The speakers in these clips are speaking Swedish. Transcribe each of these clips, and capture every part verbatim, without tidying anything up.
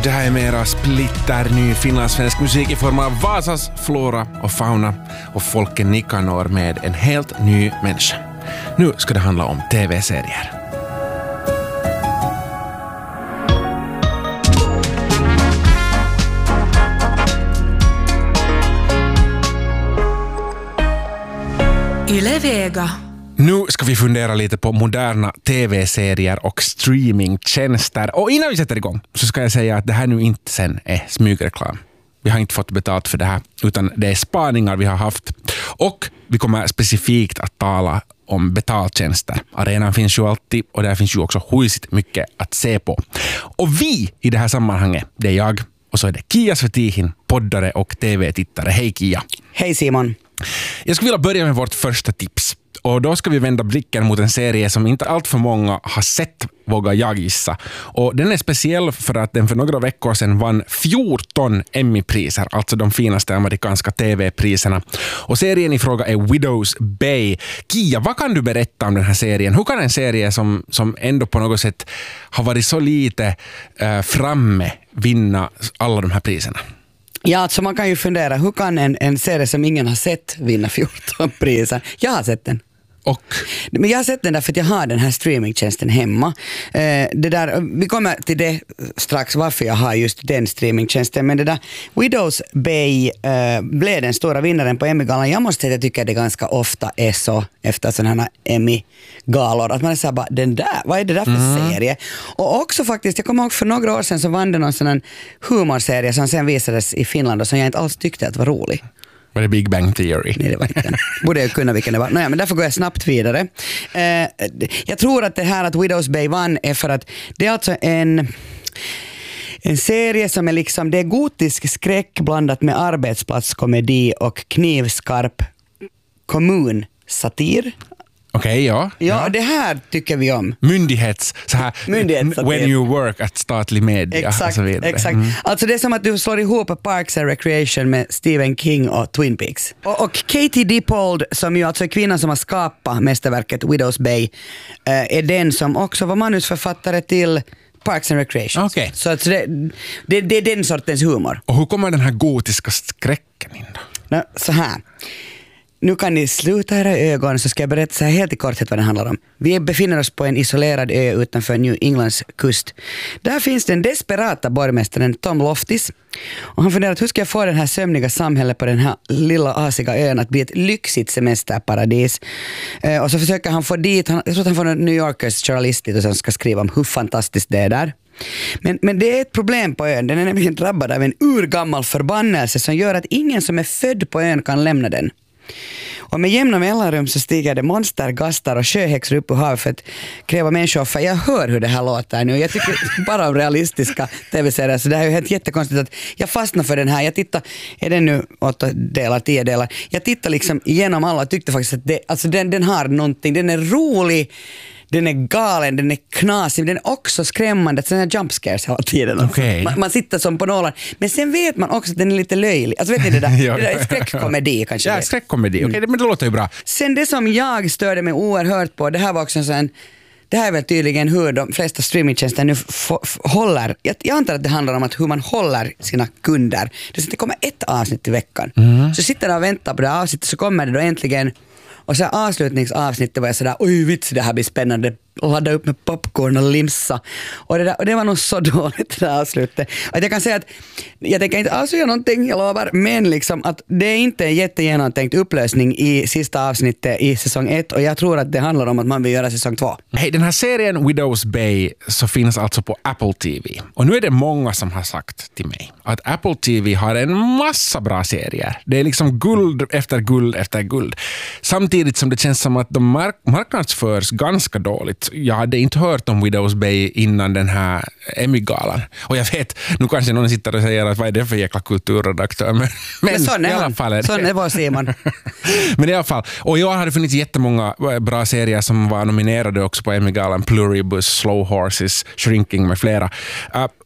Det här är mera splitter ny finlandssvensk musik i form av Vasas flora och fauna och folken Nikanor med en helt ny människa. Nu ska det handla om tv-serier. Yle Vega. Nu ska vi fundera lite på moderna tv-serier och streamingtjänster. Och innan vi sätter igång så ska jag säga att det här nu inte sen är smygreklam. Vi har inte fått betalt för det här, utan det är spaningar vi har haft. Och vi kommer specifikt att tala om betaltjänster. Arenan finns ju alltid och där finns ju också huisigt mycket att se på. Och vi i det här sammanhanget, det är jag och så är det Kia Svetihin, poddare och tv-tittare. Hej Kia! Hej Simon! Jag skulle vilja börja med vårt första tips. Och då ska vi vända blicken mot en serie som inte allt för många har sett, vågar jag gissa. Och den är speciell för att den för några veckor sedan vann fjorton Emmy-priser, alltså de finaste amerikanska tv-priserna. Och serien i fråga är Widow's Bay. Kia, vad kan du berätta om den här serien? Hur kan en serie som, som ändå på något sätt har varit så lite äh, framme vinna alla de här priserna? Ja, alltså man kan ju fundera, hur kan en, en serie som ingen har sett vinna fjorton priser? Jag har sett den. Och? Men jag har sett den därför att jag har den här streamingtjänsten hemma. Eh, det där, vi kommer till det strax varför jag har just den streamingtjänsten. Men det där Widow's Bay eh, blev den stora vinnaren på Emmy-galan. Jag måste säga att jag tycker att det ganska ofta är så efter sådana här Emmy-galor. Att man är så här bara, den där, vad är det där för mm. serie? Och också faktiskt, jag kommer ihåg för några år sedan så vann det någon sån här humorserie som sen visades i Finland och som jag inte alls tyckte att var rolig. Var det Big Bang Theory? Nej, det var inte. Borde jag kunna vilken det var. Naja, men därför går jag snabbt vidare. Eh, jag tror att det här att Widow's Bay vann är för att det är alltså en, en serie som är liksom, det är gotisk skräck blandat med arbetsplatskomedi och knivskarp kommunsatir. Okej, okay, ja. Ja, ja, det här tycker vi om. Myndighets, så här, when you work at statlig media. Exakt, och så vidare. exakt. Mm. Alltså det är som att du slår ihop Parks and Recreation med Stephen King och Twin Peaks. Och, och Katie Dippold, som ju alltså är kvinnan som har skapat mästerverket Widow's Bay, äh, är den som också var manusförfattare till Parks and Recreation. Okay. Så alltså det, det, det är den sortens humor. Och hur kommer den här gotiska skräcken in då? Nå, så här. Nu kan ni sluta era ögon så ska jag berätta så här helt i korthet vad det handlar om. Vi befinner oss på en isolerad ö utanför New Englands kust. Där finns den desperata borgmästaren Tom Loftis. Och han funderar att hur ska jag få den här sömniga samhället på den här lilla asiga ön att bli ett lyxigt semesterparadis. Eh, och så försöker han få dit, han, jag tror att han får en New Yorkers journalist dit och som ska skriva om hur fantastiskt det är där. Men, men det är ett problem på ön. Den är nämligen drabbad av en urgammal förbannelse som gör att ingen som är född på ön kan lämna den. Och med jämna mellanrum så stiger det monster, gastar och sjöhäxor upp ur havet för att kräva människooffer. Jag hör hur det här låter nu. Jag tycker bara om realistiska tv-serier. Så det här är ju helt jättekonstigt att jag fastnar för den här. Jag tittar, är den nu åtta delar, tio delar? Jag tittar liksom igenom alla och tyckte faktiskt att det, alltså den, den har någonting. Den är rolig. Den är galen, den är knasig, den är också skrämmande. Det är sådana jump scares hela tiden. Okay. Man, man sitter som på nålar. Men sen vet man också att den är lite löjlig. Alltså vet ni det där? Det där är skräckkomedi kanske. Ja, skräckkomedi. Okej, okay, mm. men det låter ju bra. Sen det som jag störde mig oerhört på, det här var också en sån, det här är väl tydligen hur de flesta streamingtjänster nu f- f- håller. Jag, jag antar att det handlar om att hur man håller sina kunder. Det, så det kommer ett avsnitt i veckan. Mm. Så sitter de och väntar på det avsnittet så kommer det då äntligen. Och så avslutningsavsnittet var jag sådär, oj vits, det här blir spännande. Ladda upp med popcorn och limsa. Och det, där, och det var nog så dåligt det där avslutet. Att jag kan säga att jag tänker inte alls göra någonting, jag lovar. Men liksom att det är inte en jättegenomtänkt upplösning i sista avsnittet i säsong ett. Och jag tror att det handlar om att man vill göra säsong två. Hej, den här serien Widow's Bay så finns alltså på Apple T V. Och nu är det många som har sagt till mig att Apple T V har en massa bra serier. Det är liksom guld efter guld efter guld. Samtidigt som det känns som att de mark- marknadsförs ganska dåligt. Jag hade inte hört om Widow's Bay innan den här Emmy-galan. Och jag vet, nu kanske någon sitter och säger att vad är det för jäkla kulturredaktör. Men, men, men sån är i alla han. fall är det. Sån är vad Simon. Men i alla fall. Och jag hade funnits jättemånga bra serier som var nominerade också på Emmy-galan. Pluribus, Slow Horses, Shrinking med flera. Uh,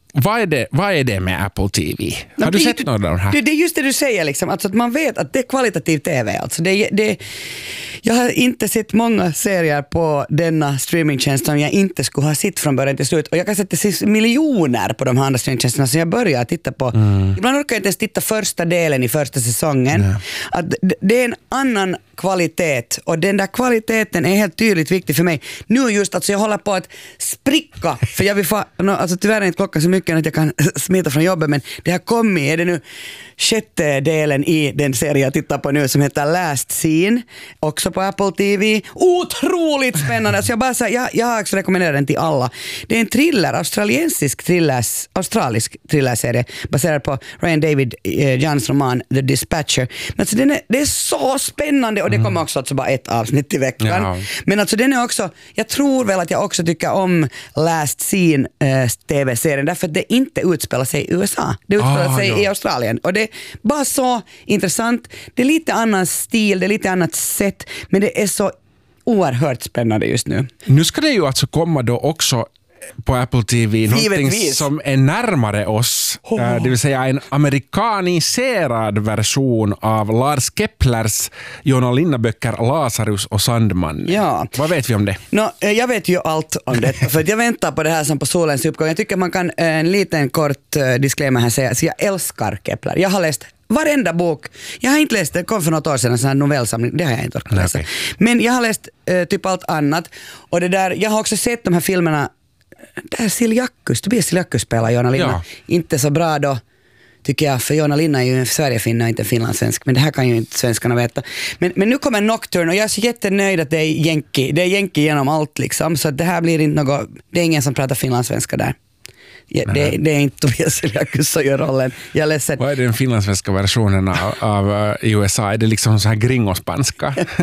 vad är det, vad är det med Apple T V? Har No, du det, sett något av de här? Det, det är just det du säger, liksom, alltså att man vet att det är kvalitativ tv. Alltså det, det, jag har inte sett många serier på denna streamingtjänst som jag inte skulle ha sett från början till slut. Och jag kan sätta sig miljoner på de här andra streamingtjänsterna som jag börjar titta på. Mm. Ibland orkar jag inte ens titta första delen i första säsongen. Mm. Att det, det är en annan kvalitet och den där kvaliteten är helt tydligt viktig för mig. Nu just alltså jag håller på att spricka för jag vill få, no, alltså tyvärr är inte klockan så mycket att jag kan smita från jobbet, men det har kommit, är det nu sjätte delen i den serie jag tittar på nu som heter Last Scene, också på Apple T V. Otroligt spännande, alltså jag bara säger, jag, jag har också rekommenderat den till alla. Det är en thriller, australiensisk thrillers, australisk thrillerserie baserad på Ryan David eh, Johns roman The Dispatcher. Men alltså den är, det är så spännande och det kommer också alltså bara ett avsnitt i veckan. Ja. Men alltså den är också, jag tror väl att jag också tycker om Last Scene eh, tv-serien därför att det inte utspelar sig i U S A. Det utspelar ah, sig ja. i Australien och det är bara så intressant. Det är lite annan stil, det är lite annat sätt, men det är så oerhört spännande just nu. Nu ska det ju alltså komma då också på Apple T V någonting som är närmare oss, oh. det vill säga en amerikaniserad version av Lars Keplers Joona Linna-böcker Lazarus och Sandman. Ja. Vad vet vi om det? No, jag vet ju allt om det, för jag väntar på det här som på solens uppgång. Jag tycker man kan en liten kort disclaimer här säga, så jag älskar Kepler. Jag har läst varenda bok. Jag har inte läst, det kom för något år sedan en sån här novellsamling, det har jag inte orkat läsa. Okay. Men jag har läst uh, typ allt annat och det där, jag har också sett de här filmerna där Siljakus, Tobias Siljakus spelar Joona Linna. Ja. Inte så bra då, tycker jag, för Joona Linna är ju en Sverigefinna och inte en finlandssvensk, men det här kan ju inte svenskarna veta. Men, men nu kommer Nocturne och jag är så jättenöjd att det är jänki. Det är jänki genom allt liksom, så det här blir inte något, det är ingen som pratar finlandssvenska där. Ja, det, det är inte Tobias Siljakus som gör rollen. Jag är ledsen. Vad är den finlandssvenska versionen av, av uh, U S A? Är det liksom så här gringospanska?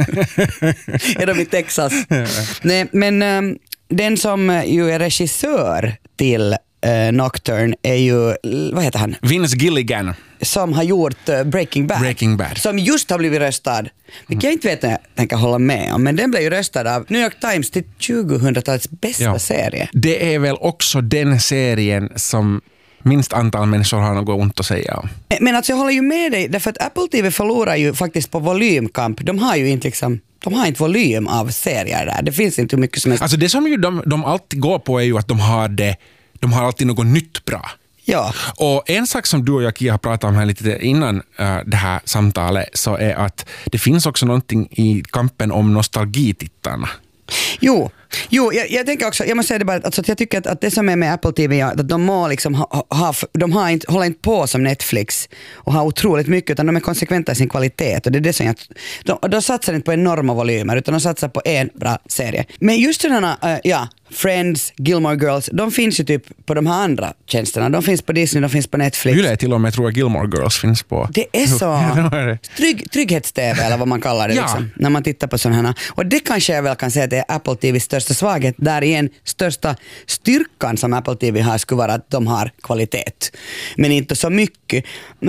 Är de i Texas? Nej, men um, den som ju är regissör till uh, Nocturne är ju, vad heter han? Vince Gilligan. Som har gjort uh, Breaking Bad. Breaking Bad. Som just har blivit röstad. Vilket mm. jag inte vet när jag tänker hålla med om. Men den blev ju röstad av New York Times till tjugohundratalets bästa ja. serie. Det är väl också den serien som minst antal människor har något ont att säga om. Men alltså jag håller ju med dig. Därför att Apple T V förlorar ju faktiskt på volymkamp. De har ju inte liksom... De har inte volym av serier där. Det finns inte hur mycket som är... Alltså det som ju de, de alltid går på är ju att de har det, de har alltid något nytt bra. Ja. Och en sak som du och jag Kia har pratat om här lite innan uh, det här samtalet så är att det finns också någonting i kampen om nostalgitittarna. Jo, jo jag, jag tänker också, jag måste säga det bara, alltså, att jag tycker att, att det som är med Apple T V, att de må liksom ha, ha, de har inte, håller inte på som Netflix och har otroligt mycket, utan de är konsekventa i sin kvalitet och det är det som jag, de, de satsar inte på enorma volymer utan de satsar på en bra serie. Men just sådana, uh, ja, Friends, Gilmore Girls, de finns ju typ på de här andra tjänsterna. De finns på Disney, de finns på Netflix. Yle till och med tror jag Gilmore Girls finns på. Det är så trygg, trygghets-tv eller vad man kallar det ja. liksom, när man tittar på sådana här. Och det kanske jag väl kan säga att det är Apple T V:s största svaghet. Där igen största styrkan som Apple T V har skulle vara att de har kvalitet. Men inte så mycket.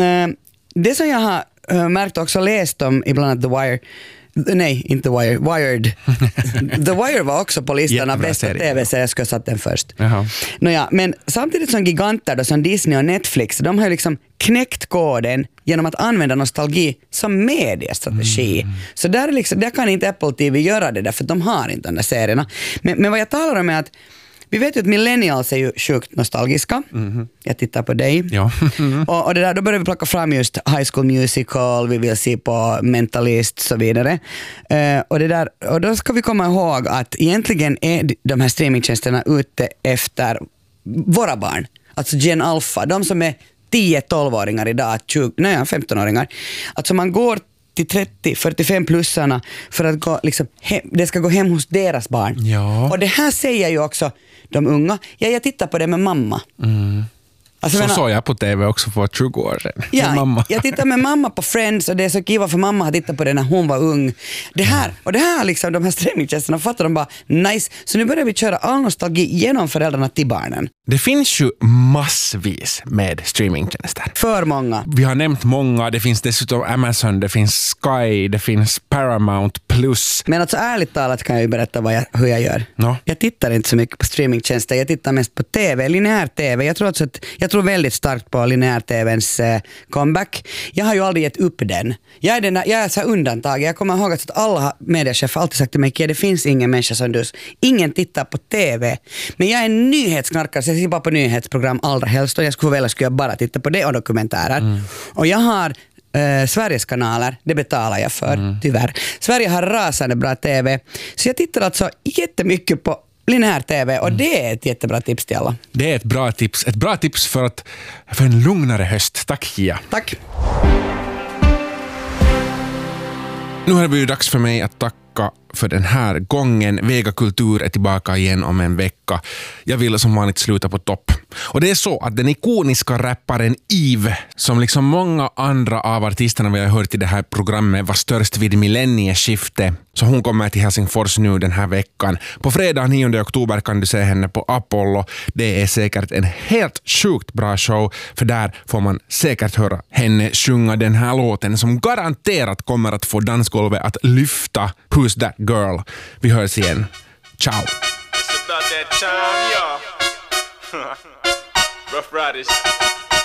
Det som jag har märkt och också läst om ibland The Wire, nej, inte Wire, Wired. The Wire var också på listan av bästa tv-serier. Jag skulle ha satt den först. Nåja, men samtidigt som giganter då, som Disney och Netflix, de har ju liksom knäckt koden genom att använda nostalgi som mediestrategi. Mm. Så där, är liksom, där kan inte Apple T V göra det därför att de har inte de där serierna. Men, men vad jag talar om är att vi vet ju att millennials är ju sjukt nostalgiska. Mm. Jag tittar på dig. Ja. Mm. Och, och det där, då börjar vi plocka fram just High School Musical, vi vill se på Mentalist och så vidare. Uh, och, det där, och då ska vi komma ihåg att egentligen är de här streamingtjänsterna ute efter våra barn. Alltså Gen Alpha, de som är tio tolv-åringar idag, tjugo, nej, femton-åringar. Alltså man går till trettio fyrtiofem plussarna för att gå, liksom, hem, det ska gå hem hos deras barn. Ja. Och det här säger ju också de unga. Ja, jag tittar på det med mamma. Mm. Alltså, så menar, såg jag på T V också för tjugo år sedan. ja, mamma. Jag tittade med mamma på Friends och det är så kiva för mamma har tittat på det när hon var ung. Det här, och det här liksom, de här streamingtjänsterna fattar de bara nice. Så nu börjar vi köra all nostalgi genom föräldrarna till barnen. Det finns ju massvis med streamingtjänster. För många. Vi har nämnt många. Det finns dessutom Amazon, det finns Sky, det finns Paramount Plus. Men alltså ärligt talat kan jag ju berätta vad jag, hur jag gör. No. Jag tittar inte så mycket på streamingtjänster. Jag tittar mest på T V, lineär T V. Jag tror, alltså att, jag tror väldigt starkt på lineär-tvns eh, comeback. Jag har ju aldrig gett upp den. Jag är, den, jag är så här undantag. Jag kommer ihåg att alla mediechefer alltid sagt till mig att det finns ingen människa som du. Ingen tittar på T V. Men jag är en nyhetsknarkare så jag ser bara på nyhetsprogram allra helst och jag skulle välja skulle jag bara titta på det och dokumentärer. Mm. Och jag har Uh, Sveriges kanaler, det betalar jag för, mm. tyvärr. Sverige har rasande bra T V. Så jag tittar alltså jättemycket på lineär T V och mm. det är ett jättebra tips till alla. Det är ett bra tips. Ett bra tips för, att, för en lugnare höst. Tack, Kia. Tack. Nu har det blivit dags för mig att tacka för den här gången. Vega Kultur är tillbaka igen om en vecka. Jag vill som vanligt sluta på topp. Och det är så att den ikoniska rapparen Eve, som liksom många andra av artisterna vi har hört i det här programmet var störst vid millennieskiftet, så hon kommer till Helsingfors nu den här veckan. På fredag nionde oktober kan du se henne på Apollo. Det är säkert en helt sjukt bra show, för där får man säkert höra henne sjunga den här låten som garanterat kommer att få dansgolvet att lyfta. Who's that girl? Vi hörs igen. Ciao. It's about that time, y'all. Rough Riders.